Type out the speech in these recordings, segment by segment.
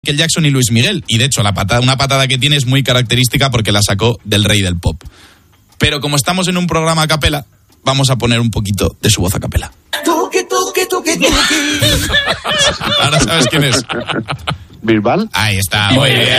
Michael Jackson y Luis Miguel, y de hecho una patada que tiene es muy característica porque la sacó del rey del pop. Pero como estamos en un programa a capela, vamos a poner un poquito de su voz a capela. Ahora sabes quién es. ¿Bisbal? Ahí está, muy bien.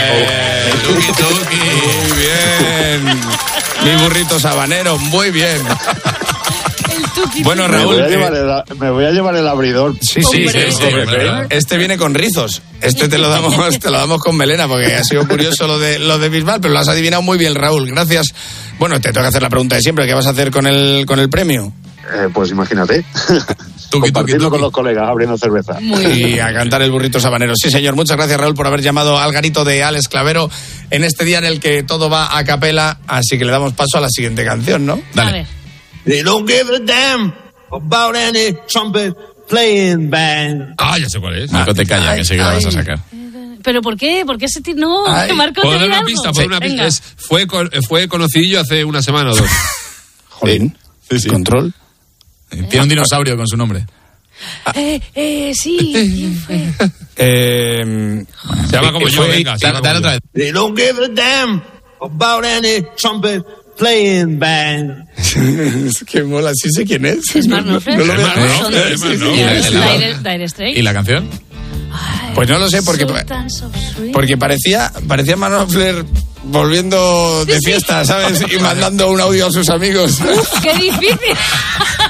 Muy bien. Mi burrito sabanero, muy bien. Bueno, Raúl, me voy a llevar el abridor. Sí. Este viene con rizos. Este te lo damos con melena, porque ha sido curioso lo de Bisbal, pero lo has adivinado muy bien, Raúl. Gracias. Bueno, te tengo que hacer la pregunta de siempre. ¿Qué vas a hacer con el premio? Pues imagínate. Compartirlo con los colegas, abriendo cerveza. Y a cantar el burrito sabanero. Sí, señor. Muchas gracias, Raúl, por haber llamado al garito de Alex Clavero en este día en el que todo va a capela. Así que le damos paso a la siguiente canción, ¿no? Dale. A ver. They don't give a damn about any trumpet playing band. Ah, ya sé cuál es. Marco, te calla, que sé que la vas a sacar. ¿Pero por qué? ¿Por qué ese tío? No, Marco, ¿Puedo te dar dirá una algo. pista? ¿Puedo dar una pista? Fue conocidillo hace una semana o dos. Jolín. Sí. Control. Tiene un dinosaurio con su nombre. Sí, ¿quién fue? Se llama como yo, venga. Dale otra vez. They don't give a damn about any trumpet playing band. Es que mola, sí sé quién es. Es Mark Knopfler. No lo veo. Dire Straits. ¿Y la canción? Pues no lo sé, porque parecía Manofler volviendo de fiesta, ¿sabes? Y mandando un audio a sus amigos. ¡Qué difícil!